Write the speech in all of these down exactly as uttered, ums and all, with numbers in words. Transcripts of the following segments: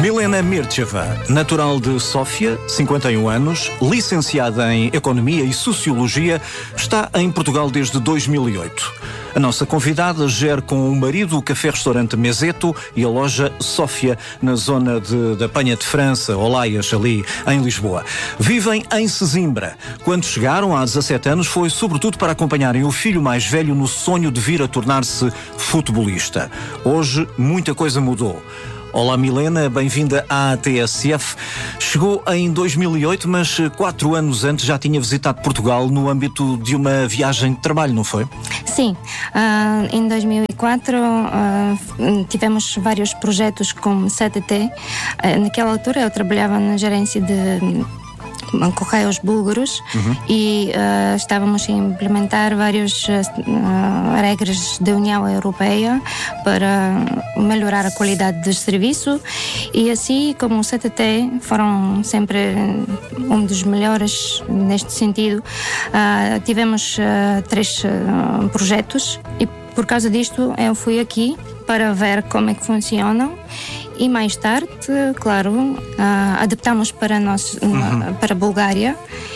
Milena Mircheva, natural de Sófia, cinquenta e um anos, licenciada em Economia e Sociologia, está em Portugal desde dois mil e oito. A nossa convidada gera com o marido o café-restaurante Meseto e a loja Sófia, na zona de, da Penha de França, Olaias, ali em Lisboa. Vivem em Sesimbra. Quando chegaram há dezassete anos foi sobretudo para acompanharem o filho mais velho no sonho de vir a tornar-se futebolista. Hoje muita coisa mudou. Olá Milena, bem-vinda à T S F. Chegou em dois mil e oito, mas quatro anos antes já tinha visitado Portugal no âmbito de uma viagem de trabalho, não foi? Sim, uh, em dois mil e quatro uh, tivemos vários projetos com C T T. Uh, naquela altura eu trabalhava na gerência de Correios búlgaros uhum. e uh, estávamos a implementar várias uh, regras da União Europeia para melhorar a qualidade do serviço, e assim como o C T T foram sempre um dos melhores neste sentido, uh, tivemos uh, três uh, projetos, e por causa disto eu fui aqui para ver como é que funcionam. E mais tarde, claro, uh, adaptamos para nós, uhum. para a Bulgária,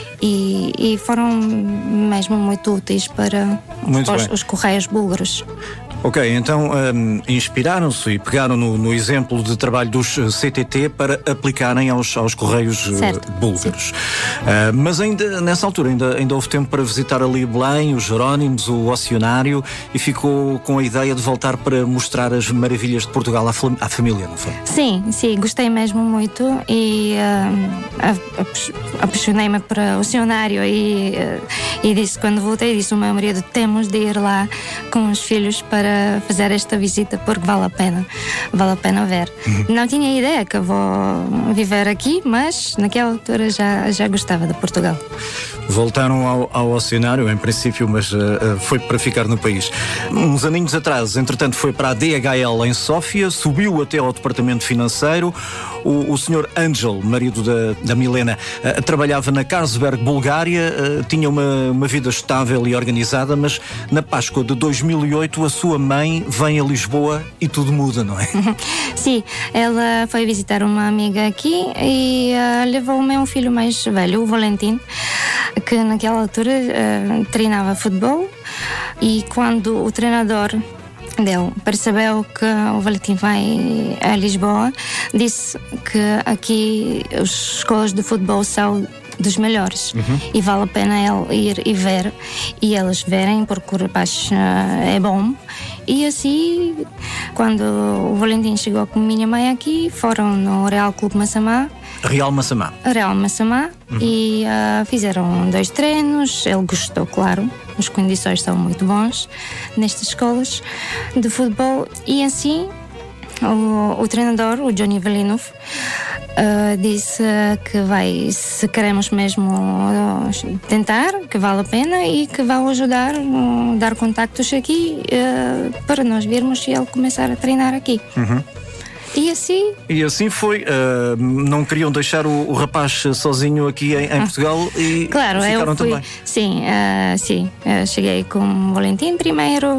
e, e foram mesmo muito úteis para muito os, os correios búlgaros. Ok, então um, inspiraram-se e pegaram no, no exemplo de trabalho dos C T T para aplicarem aos, aos correios uh, búlgaros. Uh, mas ainda nessa altura ainda, ainda houve tempo para visitar ali Belém, os Jerónimos, o Oceanário, e ficou com a ideia de voltar para mostrar as maravilhas de Portugal à, à família, não foi? Sim, sim, gostei mesmo muito e uh, apaixonei-me para o Oceanário e, uh, e disse, quando voltei, disse ao meu marido, temos de ir lá com os filhos para fazer esta visita, porque vale a pena, vale a pena ver. Uhum. Não tinha ideia que eu vou viver aqui, mas naquela altura já, já gostava de Portugal. Voltaram ao, ao Oceanário, em princípio, mas uh, foi para ficar no país. Uns aninhos atrás, entretanto, foi para a D H L em Sófia, subiu até ao departamento financeiro. O, o senhor Angel, marido da, da Milena, uh, trabalhava na Carlsberg, Bulgária, uh, tinha uma, uma vida estável e organizada, mas na Páscoa de dois mil e oito a sua mãe vem a Lisboa e tudo muda, não é? Sim, ela foi visitar uma amiga aqui e uh, levou o meu filho mais velho, o Valentim, que naquela altura uh, treinava futebol, e quando o treinador dele percebeu que o Valentim vai a Lisboa, disse que aqui as escolas de futebol são dos melhores, uhum. e vale a pena ele ir e ver, e elas verem, porque o rapaz uh, é bom. E assim, quando o Valentim chegou com a minha mãe aqui, foram no Real Clube Massamá. Real Massamá. Real Massamá, uhum. e uh, fizeram dois treinos. Ele gostou, claro, as condições são muito boas nestas escolas de futebol, e assim o, o treinador, o Johnny Velinov, Uh, disse que vai, se queremos mesmo uh, tentar, que vale a pena e que vai ajudar, uh, dar contactos aqui uh, para nós virmos e ele começar a treinar aqui. Uhum. E assim... E assim foi. Uh, não queriam deixar o, o rapaz sozinho aqui em, em Portugal e claro, ficaram eu fui, também. Sim, uh, sim. Uh, cheguei com o Valentim primeiro,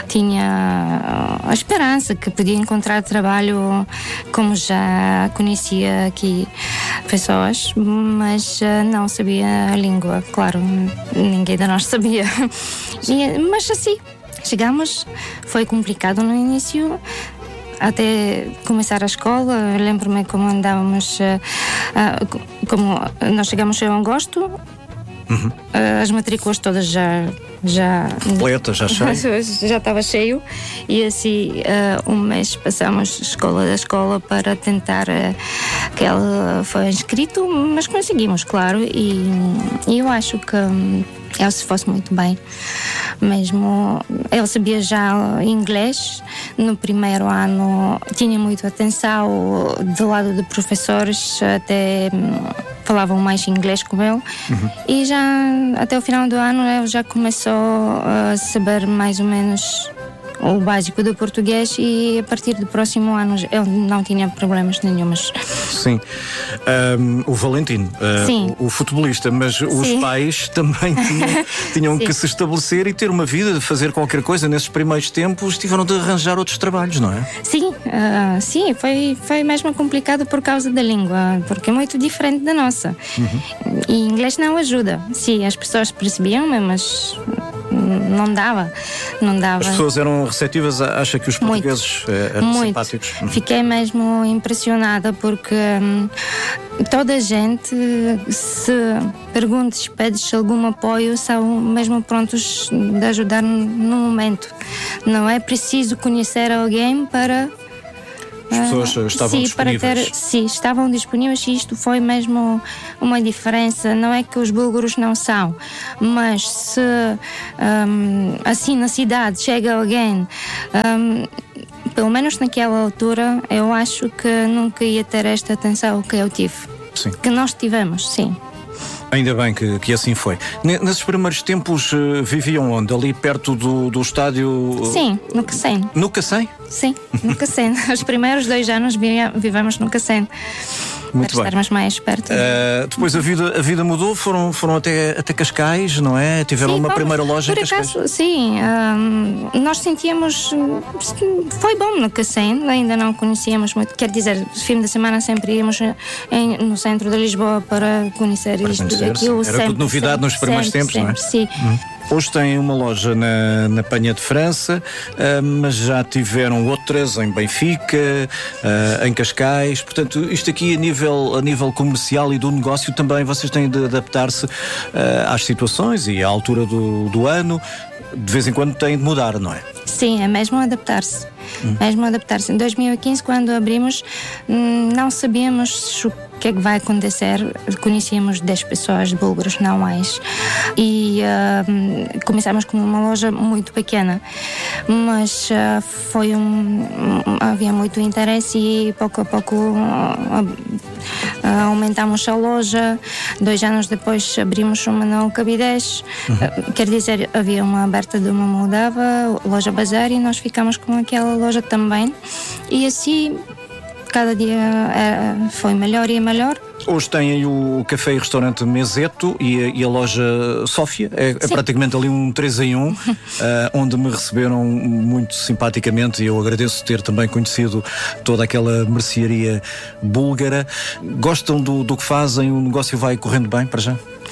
tinha a esperança que podia encontrar trabalho, como já conhecia aqui pessoas, mas uh, não sabia a língua, claro, ninguém de nós sabia. E, mas assim, chegamos, foi complicado no início, até começar a escola. Lembro-me como andávamos, uh, uh, como nós chegamos em agosto, uhum. uh, as matrículas todas já já completa, já cheio. já estava cheio, e assim uh, um mês passamos escola da escola para tentar uh, que ele foi inscrito, mas conseguimos, claro, e, e eu acho que um, ele se fosse muito bem. Mesmo ele sabia já inglês. No primeiro ano tinha muita atenção do lado de professores, até falavam mais inglês com ele, uhum. e já até o final do ano ele já começou a saber mais ou menos o básico do português e a partir do próximo ano eu não tinha problemas nenhumas. Sim. Um, o Valentim, uh, Sim. O, o futebolista, mas Sim. os pais também tinham, tinham que se estabelecer e ter uma vida, fazer qualquer coisa. Nesses primeiros tempos tiveram de arranjar outros trabalhos, não é? Sim, uh, sim, foi, foi mesmo complicado por causa da língua, porque é muito diferente da nossa. Uhum. E inglês não ajuda. Sim, as pessoas percebiam-me, mas não dava, não dava. As pessoas eram receptivas, acha que os portugueses muito, eram muito. simpáticos? Uhum. Fiquei mesmo impressionada porque hum, toda a gente, se perguntes, pedes algum apoio, são mesmo prontos de ajudar no momento. Não é preciso conhecer alguém para... As pessoas uh, estavam sim, disponíveis. Para ter, sim, estavam disponíveis e isto foi mesmo uma diferença. Não é que os búlgaros não são, mas se um, assim na cidade chega alguém, um, pelo menos naquela altura, eu acho que nunca ia ter esta atenção que eu tive. Sim. Que nós tivemos, sim. Ainda bem que, que assim foi. Nesses primeiros tempos uh, viviam onde? Ali perto do, do estádio? Sim, no Cacém. No Cacém? Sim, no Cacém. Os primeiros dois anos vivemos no Cacém. Muito para bem. estarmos mais perto. Uh, depois a vida, a vida mudou, foram, foram até, até Cascais, não é? Tiveram sim, uma vamos, primeira loja por em Cascais. Acaso, sim, um, nós sentíamos, foi bom no Cacém, ainda não conhecíamos muito, quer dizer, no fim de semana sempre íamos em, no centro de Lisboa para conhecer para isto conhecer, e aquilo. Era sempre, tudo novidade sempre, nos primeiros sempre, tempos, sempre, não é? Sim. Hum. Hoje têm uma loja na, na Penha de França, uh, mas já tiveram outras em Benfica, uh, em Cascais. Portanto, isto aqui a nível, a nível comercial e do negócio também vocês têm de adaptar-se uh, às situações e à altura do, do ano. De vez em quando têm de mudar, não é? Sim, é mesmo adaptar-se. Hum. Mesmo adaptar-se. Em dois mil e quinze, quando abrimos, não sabíamos o que é que vai acontecer. Conhecíamos dez pessoas de búlgaros, não mais. E uh, começamos com uma loja muito pequena, mas uh, foi um, havia muito interesse e pouco a pouco uh, uh, aumentamos a loja. Dois anos depois abrimos uma na Alcabidez. Uhum. Uh, quer dizer, havia uma aberta de uma Moldava, loja Bazar, e nós ficamos com aquela loja também. E assim cada dia é, foi melhor e melhor. Hoje têm o café e restaurante Meseto e a, e a loja Sófia, é, é praticamente ali um três em um, uh, onde me receberam muito simpaticamente e eu agradeço ter também conhecido toda aquela mercearia búlgara. Gostam do, do que fazem? O negócio vai correndo bem para já?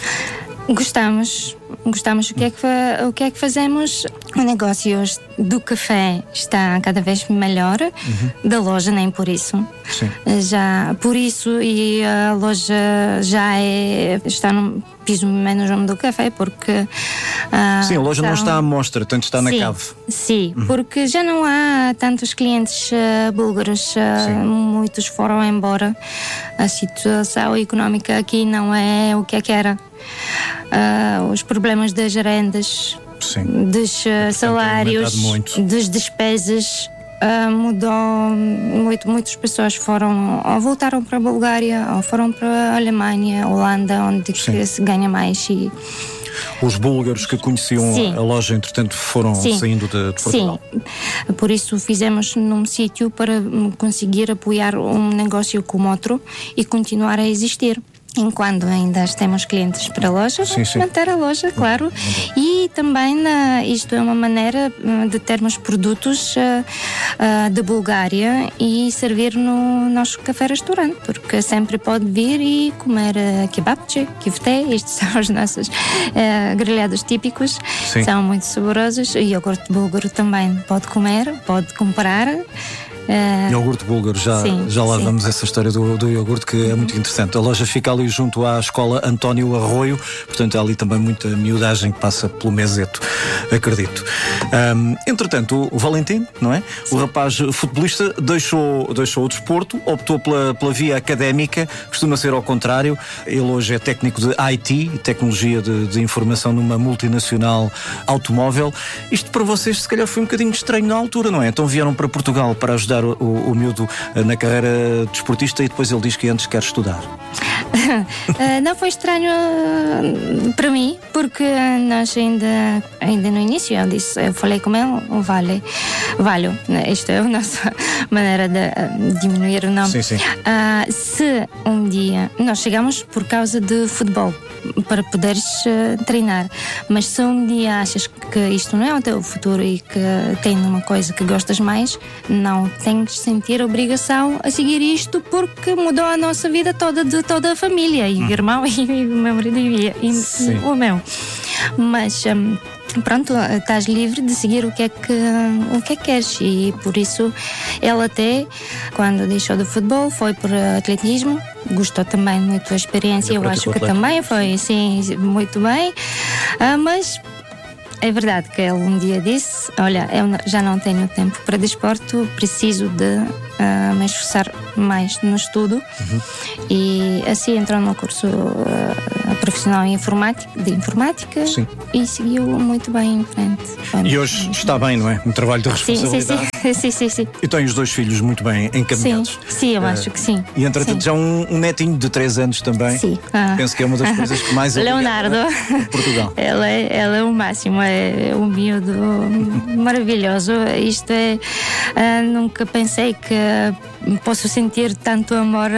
Gostamos, gostamos. O que é que, o que, é que fazemos? O negócio do café está cada vez melhor, uhum. da loja nem por isso. Sim. Já por isso e a loja já é, está no piso menos nome do café, porque uh, sim, a loja são... não está à mostra, tanto está na sim, cave. Sim, uhum. porque já não há tantos clientes uh, búlgaros, uh, muitos foram embora. A situação económica aqui não é o que é que era. Uh, os problemas das rendas, sim. dos uh, salários, das despesas, uh, mudou muito. Muitas pessoas foram ou voltaram para a Bulgária ou foram para a Alemanha, Holanda, onde que se ganha mais. E os búlgaros que conheciam sim. a loja, entretanto, foram sim. saindo de, de Portugal. Sim, por isso fizemos num sítio para conseguir apoiar um negócio como outro e continuar a existir. Enquanto ainda temos clientes para a loja, sim, vamos sim. manter a loja, claro. E também uh, isto é uma maneira uh, de termos produtos uh, uh, da Bulgária e servir no nosso café-restaurante, porque sempre pode vir e comer uh, kebabchi, kifte, estes são os nossos uh, grelhados típicos, sim. são muito saborosos. O iogurte búlgaro também pode comer, pode comprar. Uh, iogurte búlgaro, já, sim, já lá sim. vamos essa história do, do iogurte que uhum. é muito interessante. A loja fica ali junto à escola António Arroio, portanto há ali também muita miudagem que passa pelo Meseto, acredito. Um, entretanto, o Valentim, não é? Sim. O rapaz futebolista deixou, deixou o desporto, optou pela, pela via académica, costuma ser ao contrário. Ele hoje é técnico de I T, Tecnologia de, de Informação, numa multinacional automóvel. Isto para vocês se calhar foi um bocadinho estranho na altura, não é? Então vieram para Portugal para ajudar O, o, o miúdo na carreira desportista e depois ele diz que antes quer estudar. uh, não foi estranho uh, para mim, porque nós ainda, ainda no início, eu, disse, eu falei com ele, o Vale, Valho, isto é a nossa maneira de uh, diminuir o nome. Sim, sim. Uh, se um dia, nós chegamos por causa de futebol, para poderes uh, treinar, mas se um dia achas que isto não é o teu futuro e que tem uma coisa que gostas mais, não tens de sentir obrigação a seguir isto, porque mudou a nossa vida toda, de toda a família, e o irmão e, e o meu marido e, e, e o meu. Mas um, pronto, estás livre de seguir o que é que o que é que queres, e por isso ele até, quando deixou do futebol, foi por atletismo, gostou também muito da experiência, eu acho que também foi, sim, muito bem, ah, mas é verdade que ele um dia disse, olha, eu já não tenho tempo para desporto, preciso de uh, me esforçar mais no estudo, uhum. E assim entrou no curso uh, profissional em informática, de informática. Sim. E seguiu muito bem em frente. Foi e hoje muito está bem, não é? Um trabalho de responsabilidade. Sim, sim, sim. sim, sim, sim. E tem os dois filhos muito bem encaminhados. Sim, sim, eu uh, acho que sim. E entretanto já um, um netinho de três anos também. Sim. Ah. Penso que é uma das coisas que mais Leonardo. Portugal. Ele é, ele é o máximo, é um miúdo maravilhoso. Isto é, uh, nunca pensei que posso sentir tanto amor,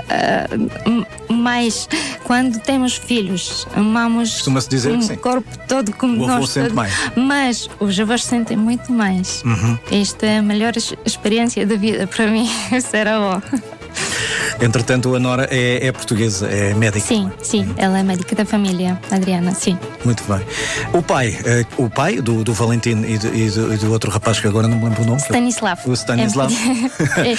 uh, uh, mais quando temos filhos. Amamos Costuma-se dizer um que sim. corpo todo como o nós. O avô sente mais. Mas os avós sentem muito mais. Uhum. Isto é a melhor experiência da vida para mim, ser avó. Entretanto, a Nora é, é portuguesa, é médica. Sim, sim, uhum. Ela é médica da família, Adriana, sim. Muito bem. O pai, eh, o pai do, do Valentim e, de, e, do, e do outro rapaz que agora não me lembro o nome. Stanislav. O Stanislav. É,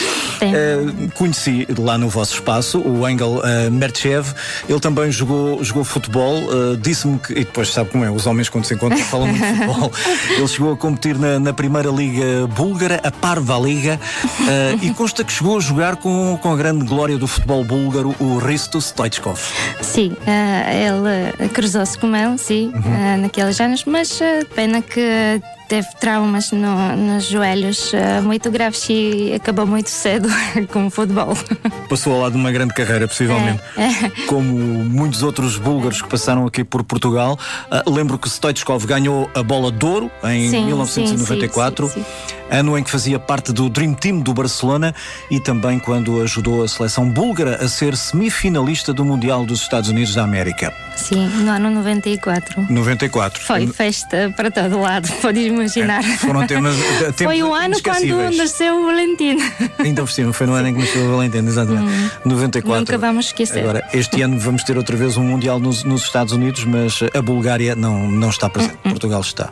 eh, conheci lá no vosso espaço o Engel uh, Mertchev. Ele também jogou, jogou futebol. Uh, Disse-me que, e depois sabe como é, os homens quando se encontram falam muito de futebol. Ele chegou a competir na, na primeira liga búlgara, a Parva Liga, uh, e consta que chegou a jogar com, com a grande glória do futebol búlgaro, o Hristo Stoichkov. Sim, uh, ele cruzou-se com ele, sim, uhum. uh, naqueles anos, mas uh, pena que teve traumas no, nos joelhos uh, muito graves e acabou muito cedo com o futebol. Passou ao lado de uma grande carreira, possivelmente. É, é. Como muitos outros búlgaros que passaram aqui por Portugal. Uh, lembro que Stoichkov ganhou a Bola de Ouro em sim, mil novecentos e noventa e quatro, sim, sim, sim. Ano em que fazia parte do Dream Team do Barcelona, e também quando ajudou a seleção búlgara a ser semifinalista do Mundial dos Estados Unidos da América. Sim, no ano noventa e quatro. noventa e quatro. Foi festa para todo lado, podes imaginar. É, foram temas, tempos foi o ano quando nasceu o Valentim. Ainda por cima, foi no ano em que nasceu o Valentim, exatamente. Hum, noventa e quatro. Nunca vamos esquecer. Agora, este ano vamos ter outra vez um Mundial nos, nos Estados Unidos, mas a Bulgária não, não está presente. Hum, Portugal está.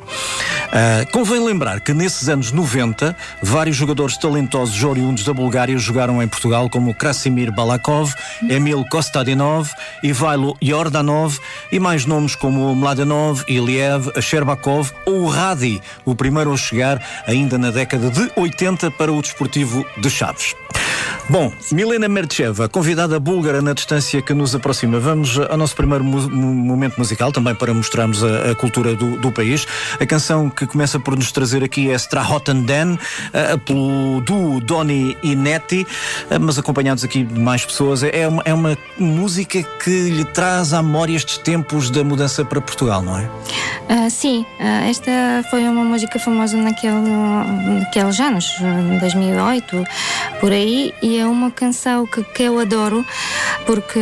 Uh, convém lembrar que nesses anos noventa, vários jogadores talentosos oriundos da Bulgária jogaram em Portugal, como Krasimir Balakov, Emil Kostadinov, Ivailo Yordanov e mais nomes como Mladenov, Iliev, Sherbakov ou o Radi, o primeiro a chegar ainda na década de oitenta para o Desportivo de Chaves. Bom, Milena Mertcheva, convidada búlgara na distância que nos aproxima. Vamos ao nosso primeiro mu- momento musical, também para mostrarmos a, a cultura do, do país. A canção que começa por nos trazer aqui é Strahoten Den, uh, pelo duo Doni e Neti, uh, mas acompanhados aqui de mais pessoas. É uma, é uma música que lhe traz à memória estes tempos da mudança para Portugal, não é? Uh, sim, uh, esta foi uma música famosa naquele, naqueles anos, dois mil e oito, por aí, e é uma canção que, que eu adoro, porque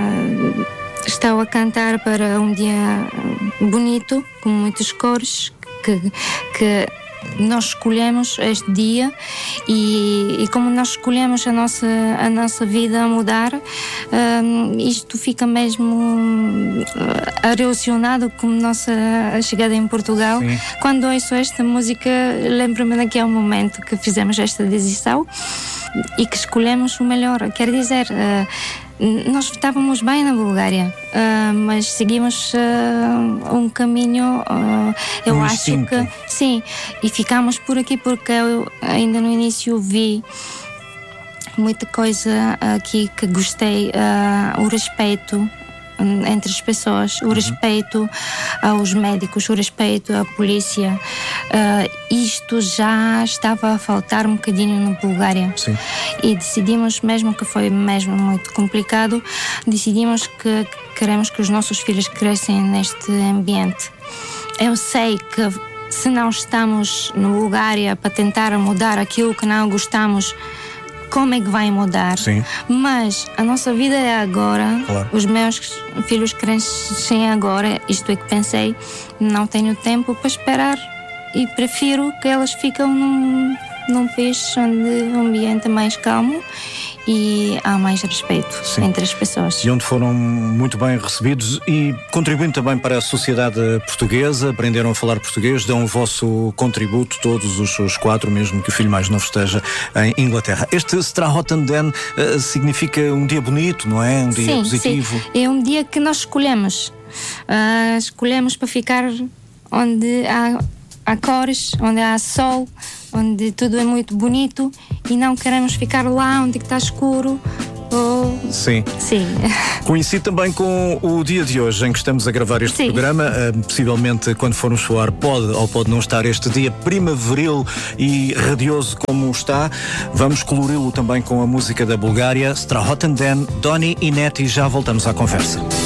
uh, estou a cantar para um dia bonito, com muitos cores, que, que nós escolhemos este dia, e, e como nós escolhemos a nossa, a nossa vida a mudar, um, isto fica mesmo relacionado com a nossa chegada em Portugal. Sim. Quando ouço esta música, lembro-me daquele momento que fizemos esta decisão e que escolhemos o melhor. Quer dizer, uh, nós estávamos bem na Bulgária, uh, mas seguimos uh, um caminho, uh, eu um acho instinto. que sim, e ficámos por aqui porque eu ainda no início vi muita coisa aqui que gostei, uh, o respeito entre as pessoas, o uhum. respeito aos médicos, o respeito à polícia, uh, isto já estava a faltar um bocadinho na Bulgária. Sim. E decidimos, mesmo que foi mesmo muito complicado, decidimos que queremos que os nossos filhos cresçam neste ambiente. Eu sei que se não estamos na Bulgária para tentar mudar aquilo que não gostamos, como é que vai mudar? Sim. Mas a nossa vida é agora. Claro. Os meus filhos crescem agora. Isto é que pensei. Não tenho tempo para esperar e prefiro que elas fiquem num, num país onde o ambiente é mais calmo e há mais respeito. Sim. Entre as pessoas. E onde foram muito bem recebidos e contribuindo também para a sociedade portuguesa, aprenderam a falar português, dão o vosso contributo, todos os seus quatro, mesmo que o filho mais novo esteja em Inglaterra. Este Strahoten Den uh, significa um dia bonito, não é? Um dia sim, positivo. Sim. É um dia que nós escolhemos. Uh, escolhemos para ficar onde há, há cores, onde há sol, onde tudo é muito bonito e não queremos ficar lá onde está escuro. Ou... Sim. Sim. Coincide também com o dia de hoje em que estamos a gravar este Sim. programa. Uh, possivelmente, quando formos soar, pode ou pode não estar este dia primaveril e radioso como está. Vamos colori-lo também com a música da Bulgária, Strahoten Den, Doni e Neti. Já voltamos à conversa.